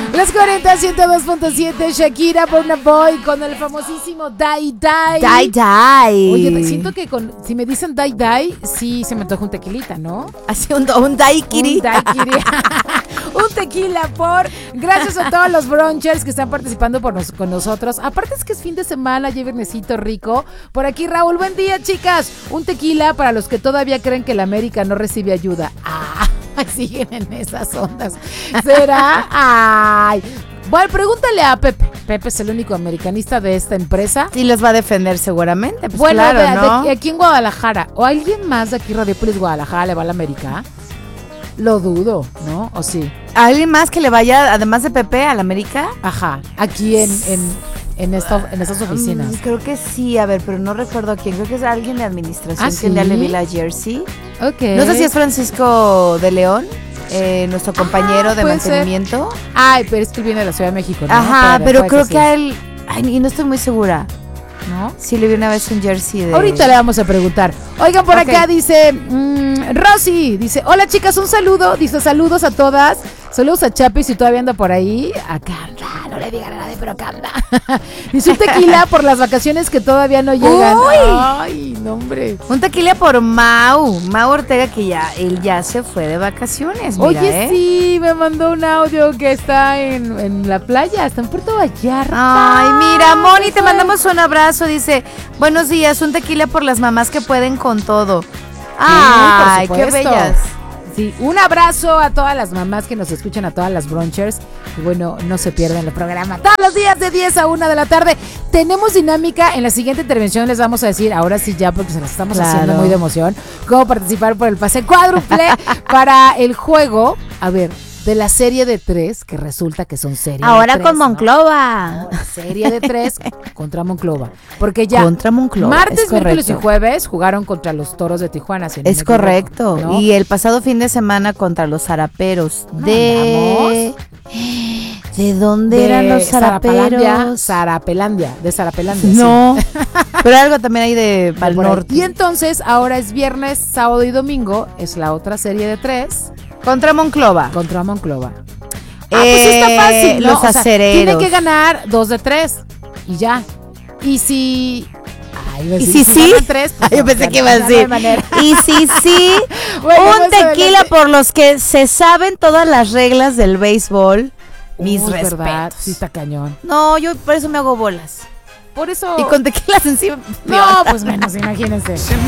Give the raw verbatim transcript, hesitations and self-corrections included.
Las cuarenta, ciento dos punto siete, Shakira, Burna Boy con el famosísimo Die Die. Die Die. Oye, siento que con, si me dicen Die Die, sí se me antoja un tequilita, ¿no? Así un, un daiquiri. Un daiquiri. Un tequila por... Gracias a todos los brunchers que están participando por nos, con nosotros. Aparte es que es fin de semana, ya viernesito rico. Por aquí Raúl, buen día, chicas. Un tequila para los que todavía creen que la América no recibe ayuda. Ah, siguen en esas ondas. ¿Será? Ay. Bueno, pregúntale a Pepe. Pepe es el único americanista de esta empresa. Sí, los va a defender seguramente. Pues bueno, claro, de, ¿no? de, aquí en Guadalajara. ¿O alguien más de aquí, Radiopolis Guadalajara, le va a la América? Lo dudo, ¿no? ¿O sí? ¿Alguien más que le vaya, además de Pepe, a la América? Ajá, aquí en, en, en, esta, en estas oficinas. Mm, creo que sí, a ver, pero no recuerdo a quién. Creo que es alguien de administración ¿Ah, que sí? ya le vi la jersey. Ok. No sé si es Francisco de León, eh, nuestro compañero ah, de mantenimiento. Ser. Ay, pero es que él viene de la Ciudad de México, ¿no? Ajá, pero, pero creo que, que a él... Ay, y no estoy muy segura. ¿No? Sí, le vi una vez un jersey de... Ahorita le vamos a preguntar. Oigan, por okay. acá dice mmm, Rosy, dice, hola chicas, un saludo. Dice, saludos a todas. Saludos a Chapi, si todavía anda por ahí. Acá anda, no le digan a nadie, pero acá anda. Dice, un tequila por las vacaciones que todavía no llegan. Uy. Ay, no, hombre. Un tequila por Mau. Mau Ortega, que ya, él ya se fue de vacaciones, mira, Oye, ¿eh? sí, me mandó un audio que está en, en la playa, está en Puerto Vallarta. Ay, mira, Moni, te mandamos un abrazo. Dice, buenos días, un tequila por las mamás que pueden con todo. Ay, por qué supuesto. bellas. Sí, un abrazo a todas las mamás que nos escuchan, a todas las brunchers. Y bueno, no se pierdan el programa todos los días de diez a una de la tarde. Tenemos dinámica. En la siguiente intervención les vamos a decir, ahora sí ya, porque se las estamos Claro. haciendo muy de emoción, cómo participar por el pase cuádruple para el juego. A ver, de la serie de tres, que resulta que son series Ahora de tres, con ¿no? Monclova. Ahora, serie de tres contra Monclova. Porque ya Contra Monclova, martes, es miércoles y correcto. jueves jugaron contra los Toros de Tijuana. Si no Es me equivoco, correcto. ¿no? Y el pasado fin de semana contra los zaraperos de... ¿De dónde de eran los Zarapelandia, zaraperos? Zarapelandia, de Zarapelandia. No, sí. pero algo también hay de De al por ahí. norte. Y entonces, ahora es viernes, sábado y domingo, es la otra serie de tres Contra Monclova. contra Monclova. Eh, Ah, pues está fácil, ¿no? Los O sea, acereros. tienen que ganar dos de tres y ya. Y si... Ay, iba a ¿Y decir, si sí? ganan tres, pues Ay, yo no, pensé ya que no, iba a ya no decir. hay manera. Y si sí, Bueno, más un tequila adelante. por los que se saben todas las reglas del béisbol. Mis Uy, respetos. ¿verdad? Sí está cañón. No, yo por eso me hago bolas. Por eso... Y con tequilas encima. No, pues menos, imagínense.